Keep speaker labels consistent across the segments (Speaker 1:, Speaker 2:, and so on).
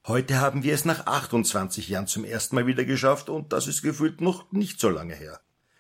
Speaker 1: Heute haben wir es nach 28 Jahren zum ersten Mal wieder geschafft und das ist gefühlt noch nicht so lange her.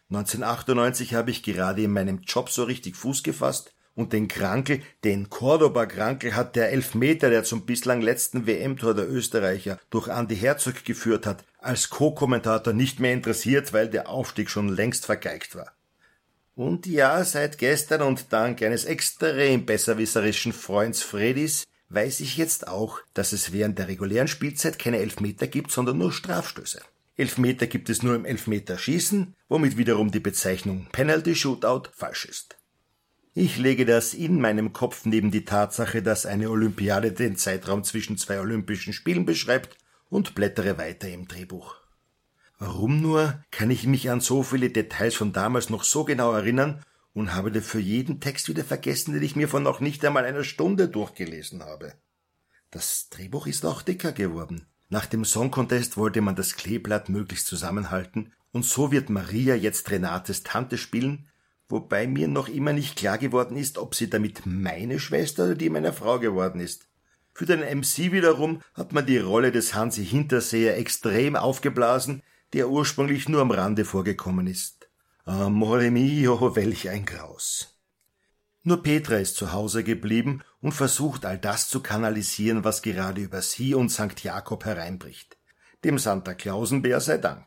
Speaker 1: 1998 habe ich gerade in meinem Job so richtig Fuß gefasst und den Cordoba-Krankel hat der Elfmeter, der zum bislang letzten WM-Tor der Österreicher durch Andi Herzog geführt hat, als Co-Kommentator nicht mehr interessiert, weil der Aufstieg schon längst vergeigt war. Und ja, seit gestern und dank eines extrem besserwisserischen Freunds Fredis weiß ich jetzt auch, dass es während der regulären Spielzeit keine Elfmeter gibt, sondern nur Strafstöße. Elfmeter gibt es nur im Elfmeterschießen, womit wiederum die Bezeichnung Penalty Shootout falsch ist. Ich lege das in meinem Kopf neben die Tatsache, dass eine Olympiade den Zeitraum zwischen 2 Olympischen Spielen beschreibt und blättere weiter im Drehbuch. Warum nur kann ich mich an so viele Details von damals noch so genau erinnern und habe dafür jeden Text wieder vergessen, den ich mir vor noch nicht einmal einer Stunde durchgelesen habe. Das Drehbuch ist auch dicker geworden. Nach dem Song Contest wollte man das Kleeblatt möglichst zusammenhalten und so wird Maria jetzt Renates Tante spielen, wobei mir noch immer nicht klar geworden ist, ob sie damit meine Schwester oder die meiner Frau geworden ist. Für den MC wiederum hat man die Rolle des Hansi Hinterseher extrem aufgeblasen, der ursprünglich nur am Rande vorgekommen ist. Amore mio, welch ein Graus. Nur Petra ist zu Hause geblieben und versucht all das zu kanalisieren, was gerade über sie und St. Jakob hereinbricht. Dem Santa Clausenbär sei Dank.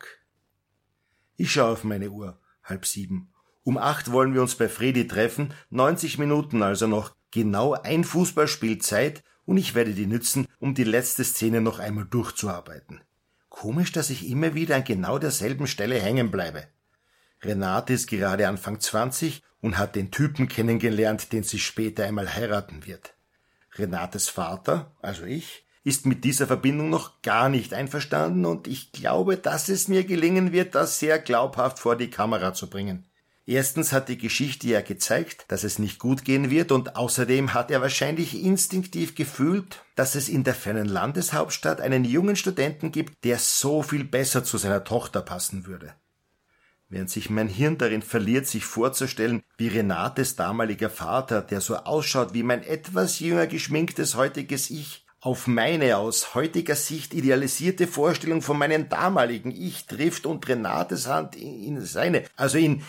Speaker 1: Ich schaue auf meine Uhr, 6:30. Um 8 wollen wir uns bei Fredi treffen, 90 Minuten also noch, genau ein Fußballspiel Zeit und ich werde die nützen, um die letzte Szene noch einmal durchzuarbeiten. Komisch, dass ich immer wieder an genau derselben Stelle hängen bleibe. Renate ist gerade Anfang 20 und hat den Typen kennengelernt, den sie später einmal heiraten wird. Renates Vater, also ich, ist mit dieser Verbindung noch gar nicht einverstanden und ich glaube, dass es mir gelingen wird, das sehr glaubhaft vor die Kamera zu bringen. Erstens hat die Geschichte ja gezeigt, dass es nicht gut gehen wird und außerdem hat er wahrscheinlich instinktiv gefühlt, dass es in der fernen Landeshauptstadt einen jungen Studenten gibt, der so viel besser zu seiner Tochter passen würde. Während sich mein Hirn darin verliert, sich vorzustellen, wie Renates damaliger Vater, der so ausschaut wie mein etwas jünger geschminktes heutiges Ich, auf meine aus heutiger Sicht idealisierte Vorstellung von meinem damaligen Ich trifft und Renates Hand in seine, also in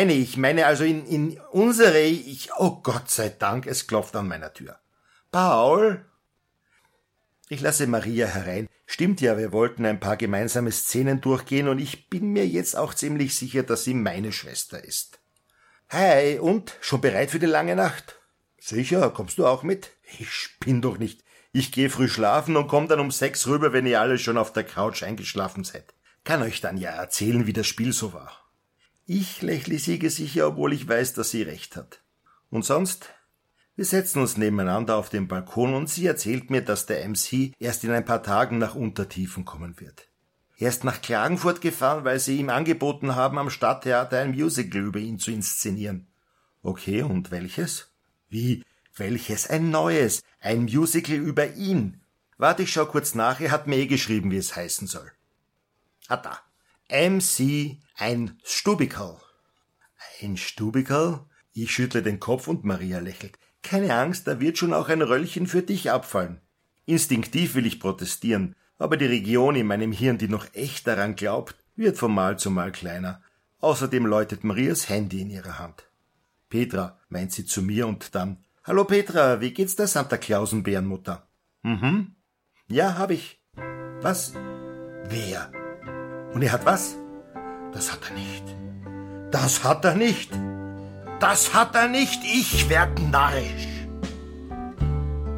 Speaker 1: unsere Ich, oh Gott sei Dank, es klopft an meiner Tür. Paul? Ich lasse Maria herein. Stimmt ja, wir wollten ein paar gemeinsame Szenen durchgehen und ich bin mir jetzt auch ziemlich sicher, dass sie meine Schwester ist. Hey, und? Schon bereit für die lange Nacht? Sicher, kommst du auch mit? Ich spinn doch nicht. Ich gehe früh schlafen und komm dann um 6 rüber, wenn ihr alle schon auf der Couch eingeschlafen seid. Kann euch dann ja erzählen, wie das Spiel so war. Ich lächle siegesicher, obwohl ich weiß, dass sie recht hat. Und sonst? Wir setzen uns nebeneinander auf den Balkon und sie erzählt mir, dass der MC erst in ein paar Tagen nach Untertiefen kommen wird. Er ist nach Klagenfurt gefahren, weil sie ihm angeboten haben, am Stadttheater ein Musical über ihn zu inszenieren. Okay, und welches? Wie? Welches? Ein neues. Ein Musical über ihn. Warte, ich schau kurz nach, er hat mir geschrieben, wie es heißen soll. Da. MC, ein Stubikerl. Ein Stubikerl? Ich schüttle den Kopf und Maria lächelt. Keine Angst, da wird schon auch ein Röllchen für dich abfallen. Instinktiv will ich protestieren, aber die Region in meinem Hirn, die noch echt daran glaubt, wird von Mal zu Mal kleiner. Außerdem läutet Marias Handy in ihrer Hand. Petra, meint sie zu mir und dann, »Hallo Petra, wie geht's der Santa Clausenbärenmutter?« »Ja, hab ich.« »Was?« »Wer?« »Und er hat was?« »Das hat er nicht.« »Das hat er nicht!« »Das hat er nicht! Ich werd narrisch!«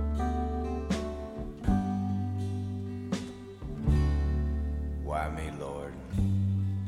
Speaker 2: Why me, Lord?